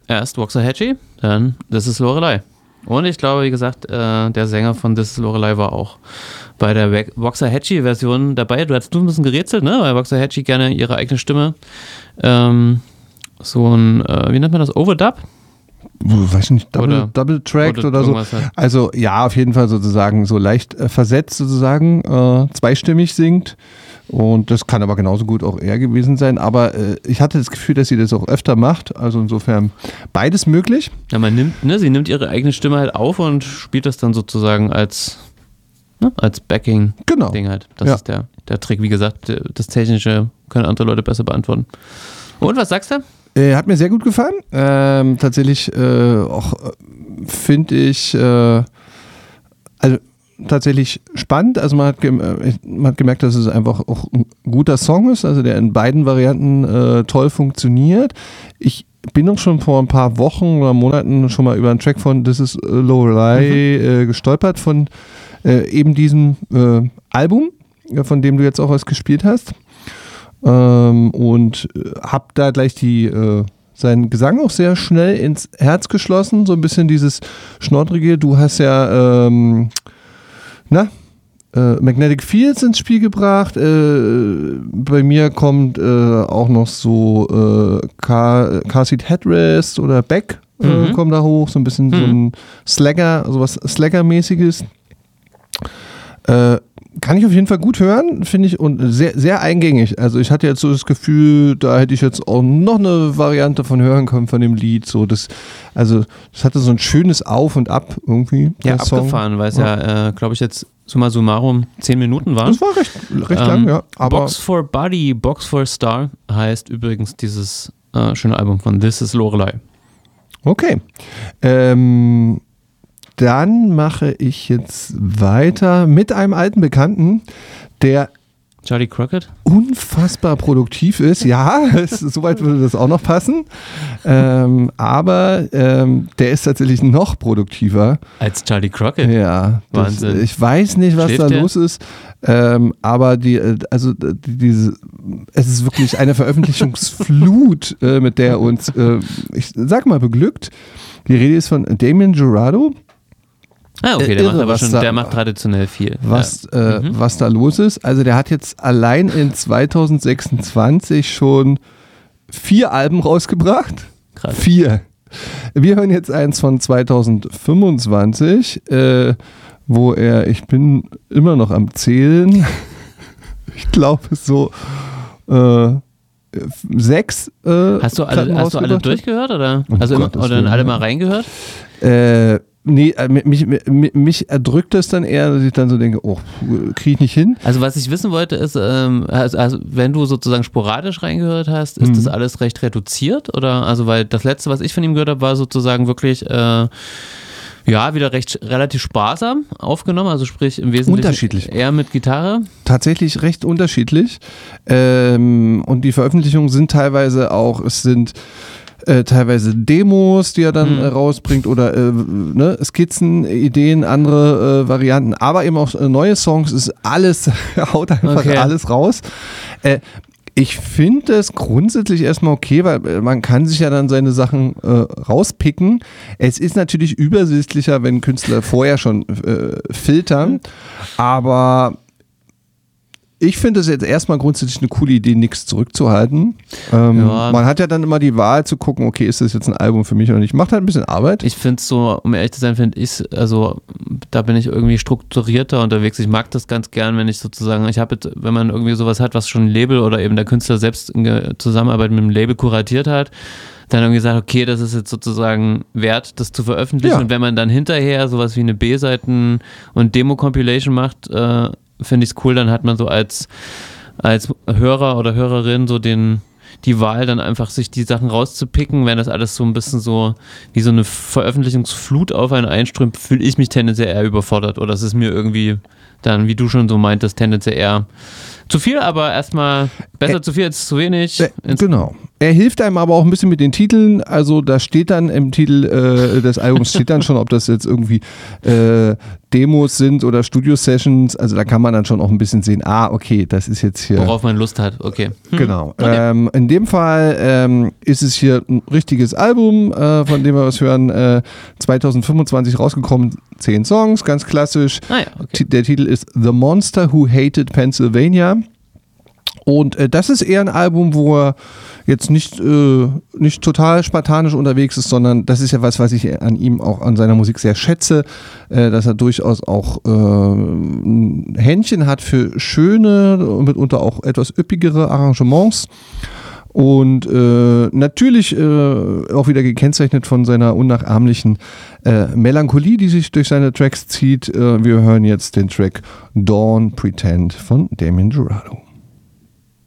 erst Waxahachie, dann This is Lorelei. Und ich glaube, wie gesagt, der Sänger von This is Lorelei war auch bei der Waxahachie-Version dabei. Du hast ein bisschen gerätselt, ne? Weil Waxahachie gerne ihre eigene Stimme so ein, wie nennt man das, Overdub? Weiß nicht, Double-Tracked oder so. Halt. Also ja, auf jeden Fall sozusagen so leicht versetzt sozusagen, zweistimmig singt. Und das kann aber genauso gut auch er gewesen sein. Aber ich hatte das Gefühl, dass sie das auch öfter macht. Also insofern beides möglich. Ja, sie nimmt ihre eigene Stimme halt auf und spielt das dann sozusagen als Backing-Ding halt. Das ist der Trick. Wie gesagt, das Technische können andere Leute besser beantworten. Und was sagst du? Hat mir sehr gut gefallen. Tatsächlich auch finde ich also tatsächlich spannend. Also man hat gemerkt, dass es einfach auch ein guter Song ist, also der in beiden Varianten toll funktioniert. Ich bin auch schon vor ein paar Wochen oder Monaten schon mal über einen Track von This is Lorelei gestolpert von eben diesem Album, von dem du jetzt auch was gespielt hast. Und hab da gleich seinen Gesang auch sehr schnell ins Herz geschlossen, so ein bisschen dieses Schnoddrige. Du hast ja Magnetic Fields ins Spiel gebracht. Bei mir kommt auch noch so Car Seat Headrest oder Beck kommt da hoch, so ein bisschen so ein Slagger, sowas Slagger-mäßiges. Kann ich auf jeden Fall gut hören, finde ich, und sehr, sehr eingängig. Also ich hatte jetzt so das Gefühl, da hätte ich jetzt auch noch eine Variante von hören können von dem Lied. So das hatte so ein schönes Auf und Ab irgendwie. Ja, abgefahren, weil es ja, glaube ich, jetzt summa summarum 10 Minuten waren. Das war recht lang, ja. Aber Box for Body, Box for Star heißt übrigens dieses schöne Album von This is Lorelei. Okay. Dann mache ich jetzt weiter mit einem alten Bekannten, der Charlie Crockett? Unfassbar produktiv ist. Ja, soweit würde das auch noch passen. Aber der ist tatsächlich noch produktiver. Als Charlie Crockett? Ja. Wahnsinn. Ich weiß nicht, was da los ist. Aber es ist wirklich eine Veröffentlichungsflut, mit der uns, ich sag mal, beglückt. Die Rede ist von Damien Jurado. Ah, okay, der macht traditionell viel. Was da los ist. Also der hat jetzt allein in 2026 schon 4 Alben rausgebracht. Krass. 4. Wir hören jetzt eins von 2025, wo ich bin immer noch am Zählen, ich glaube so 6 Hast du alle durchgehört oder? Oh Gott, oder in alle mal reingehört? Nee, mich erdrückt es dann eher, dass ich dann so denke, kriege ich nicht hin. Also was ich wissen wollte ist, also wenn du sozusagen sporadisch reingehört hast, ist das alles recht reduziert? Oder, also weil das letzte, was ich von ihm gehört habe, war sozusagen wirklich, wieder relativ sparsam aufgenommen, also sprich im Wesentlichen unterschiedlich. Eher mit Gitarre. Tatsächlich recht unterschiedlich. Und die Veröffentlichungen sind teilweise auch, es sind teilweise Demos, die er dann rausbringt oder Skizzen, Ideen, andere Varianten, aber eben auch neue Songs, ist alles, haut einfach alles raus. Ich finde es grundsätzlich erstmal okay, weil man kann sich ja dann seine Sachen rauspicken. Es ist natürlich übersichtlicher, wenn Künstler vorher schon filtern, aber ich finde es jetzt erstmal grundsätzlich eine coole Idee, nichts zurückzuhalten. Man hat ja dann immer die Wahl zu gucken, okay, ist das jetzt ein Album für mich oder nicht. Macht halt ein bisschen Arbeit. Ich finde es so, um ehrlich zu sein, da bin ich irgendwie strukturierter unterwegs. Ich mag das ganz gern, wenn ich sozusagen, wenn man irgendwie sowas hat, was schon ein Label oder eben der Künstler selbst in Zusammenarbeit mit dem Label kuratiert hat, dann irgendwie sagt, okay, das ist jetzt sozusagen wert, das zu veröffentlichen. Ja. Und wenn man dann hinterher sowas wie eine B-Seiten- und Demo-Compilation macht, finde ich es cool, dann hat man so als Hörer oder Hörerin so die Wahl, dann einfach sich die Sachen rauszupicken. Wenn das alles so ein bisschen so wie so eine Veröffentlichungsflut auf einen einströmt, fühle ich mich tendenziell eher überfordert. Oder es ist mir irgendwie dann, wie du schon so meintest, tendenziell eher zu viel, aber erstmal besser zu viel als zu wenig. Genau. Er hilft einem aber auch ein bisschen mit den Titeln, also da steht dann im Titel des Albums steht dann schon, ob das jetzt irgendwie Demos sind oder Studio-Sessions, also da kann man dann schon auch ein bisschen sehen, okay, das ist jetzt hier... Worauf man Lust hat, okay. Genau. Okay. In dem Fall ist es hier ein richtiges Album, von dem wir was hören, 2025 rausgekommen, 10 Songs, ganz klassisch. Okay. Der Titel ist The Monster Who Hated Pennsylvania. Und das ist eher ein Album, wo er jetzt nicht total spartanisch unterwegs ist, sondern das ist ja was ich an ihm auch an seiner Musik sehr schätze, dass er durchaus auch ein Händchen hat für schöne, mitunter auch etwas üppigere Arrangements. Und natürlich auch wieder gekennzeichnet von seiner unnachahmlichen Melancholie, die sich durch seine Tracks zieht. Wir hören jetzt den Track Dawn Pretend von Damien Jurado.